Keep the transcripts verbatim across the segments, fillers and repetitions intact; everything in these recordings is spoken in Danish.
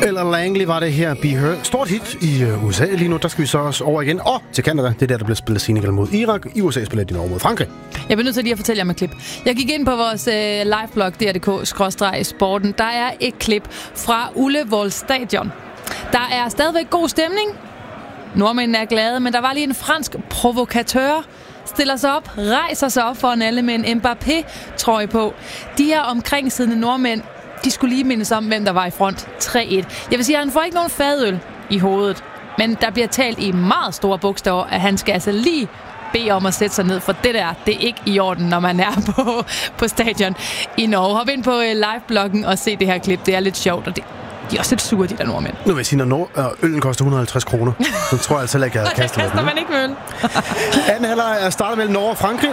Eller Langley var det her, Be Her. Stort hit i U S A lige nu. Der skal vi så også over igen. Og til Canada. Det er der, der bliver spillet Senegal mod Irak. I U S A spiller de Norge mod Frankrig. Jeg bliver nødt til lige at fortælle jer om et klip. Jeg gik ind på vores øh, liveblog, D R punktum D K skråstreg sporten. Der er et klip fra Ullevål Stadion. Der er stadigvæk god stemning. Nordmændene er glade, men der var lige en fransk provokatør, stiller sig op, rejser sig op foran alle med en Mbappé-trøje på. De her omkringsiddende nordmænd, de skulle lige mindes om, hvem der var i front. tre et. Jeg vil sige, at han får ikke nogen fadøl i hovedet, men der bliver talt i meget store bogstaver, at han skal altså lige bede om at sætte sig ned, for det der, det er ikke i orden, når man er på, på stadion i Norge. Hop ind på uh, livebloggen og se det her klip. Det er lidt sjovt, og det de er også lidt sure, de der nordmænd. Nu vil jeg sige, når nord- øllen koster et hundrede og halvtreds kroner, så tror jeg altså ikke, jeg kaster med den. kaster man ikke med øl. Anden halvleg er startet mellem Norge og Frankrig,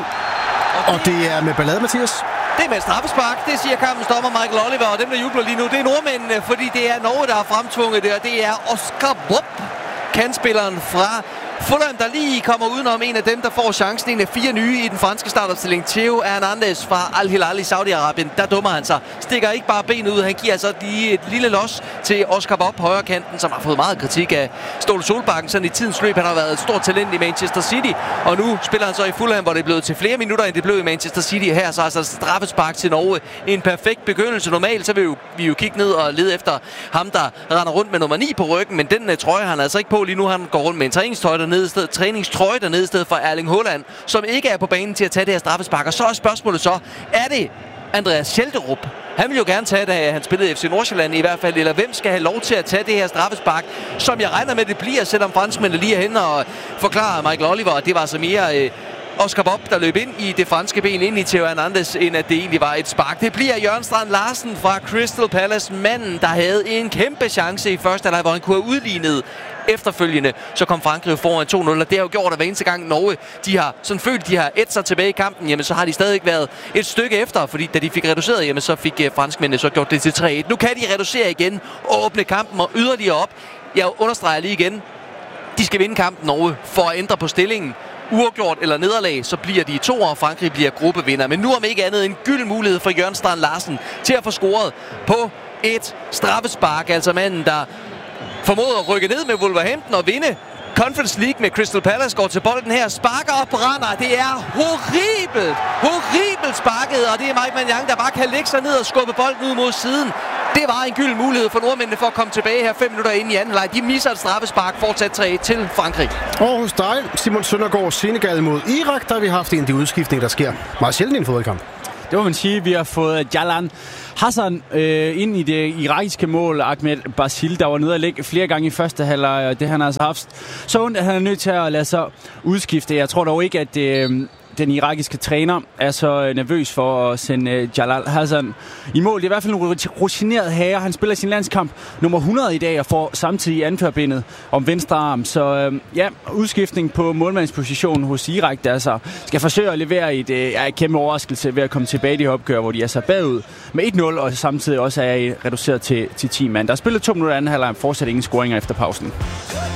og det er med ballade, Mathias. Det er med straffespark, det siger kampens dommer Michael Oliver, og dem, der jubler lige nu, det er nordmændene, fordi det er Norge, der har fremtvunget det, og det er Oscar Bob, kandspilleren fra Fulham, der lige kommer udenom en af dem, der får chancen. En af fire nye i den franske startopstilling. Theo Hernandez fra Al Hilal i Saudi-Arabien. Der dummer han sig. Stikker ikke bare benet ud. Han giver altså lige et lille los til Oscar Bob, højre kanten, som har fået meget kritik af Ståle Solbakken. Sådan i tidens løb. Han har været et stort talent i Manchester City. Og nu spiller han så i Fulham, hvor det er blevet til flere minutter, end det blev i Manchester City. Her så altså straffespark til Norge. En perfekt begyndelse. Normalt så vil vi jo, vi jo kigge ned og lede efter ham, der render rundt med nummer ni på ryggen. Men den uh, trøje han altså ikke på lige nu. Han går rundt med en træningstrøje dernede i stedet, træningstrøje dernede i stedet for Erling Haaland, som ikke er på banen til at tage det her straffespark. Og så er spørgsmålet så, er det Andreas Schelderup? Han vil jo gerne tage det, han spillede i F C Nordsjælland i hvert fald, eller hvem skal have lov til at tage det her straffespark, som jeg regner med, det bliver, selvom franskmændene lige er henne og forklarer Michael Oliver, at det var så mere øh, Oscar Bob, der løb ind i det franske ben, ind i Theo Hernandez, end at det egentlig var et spark. Det bliver Jørgen Strand Larsen fra Crystal Palace, manden, der havde en kæmpe chance i første halvleg, hvor han kunne have udlignet. Efterfølgende så kom Frankrig foran to nul, og det har jo gjort, at hver eneste gang Norge, de har sådan følt, de har et sig tilbage i kampen, jamen så har de stadig været et stykke efter, fordi da de fik reduceret, jamen så fik franskmændene så gjort det til tre et. Nu kan de reducere igen og åbne kampen og yderligere op. Jeg understreger lige igen, de skal vinde kampen Norge for at ændre på stillingen. Uafgjort eller nederlag, så bliver de to, og Frankrig bliver gruppevinder. Men nu om ikke andet en gylden mulighed for Jørgen Strand Larsen til at få scoret på et straffespark, altså manden, der formåede at rykke ned med Wolverhampton og vinde Conference League med Crystal Palace, går til bolden her, sparker og brænder. Det er horribelt, horribelt sparket, og det er Mike Maignan, der bare kan lægge sig ned og skubbe bolden ud mod siden. Det var en gylden mulighed for nordmændene for at komme tilbage her fem minutter inde i anden leg. De misser et straffespark, fortsat tre et til Frankrig. Og hos dig, Simon Søndergaard, Senegal mod Irak, der har vi haft en af de udskiftninger, der sker meget sjældent i en fodboldkamp. Det må man sige. Vi har fået Jalan Hassan øh, ind i det irakiske mål. Ahmed Basil, der var nede at lægge flere gange i første halvleg, og det han har altså haft så ondt, at han er nødt til at lade sig udskifte. Jeg tror dog ikke, at øh, den irakiske træner er så nervøs for at sende øh, Jalal Hassan i mål. Det er i hvert fald en rutineret herre. Han spiller sin landskamp nummer hundrede i dag og får samtidig anførbindet om venstre arm. Så øh, ja, udskiftning på målmandspositionen hos Irak, der altså skal forsøge at levere et, øh, en kæmpe overraskelse ved at komme tilbage i det opgør, hvor de er så bagud med et nul, og samtidig også er reduceret til, til ti mand. Der er spillet to minutter anden halvleg, fortsat ingen scoringer efter pausen.